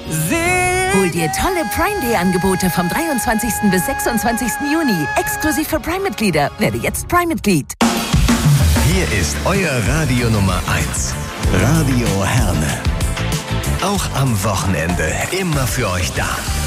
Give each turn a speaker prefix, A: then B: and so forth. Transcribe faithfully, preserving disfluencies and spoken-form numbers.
A: Hol dir tolle Prime Day Angebote vom dreiundzwanzigsten bis sechsundzwanzigsten Juni. Exklusiv für Prime-Mitglieder. Werde jetzt Prime-Mitglied.
B: Hier ist euer Radio Nummer eins. Radio Herne. Auch am Wochenende immer für euch da.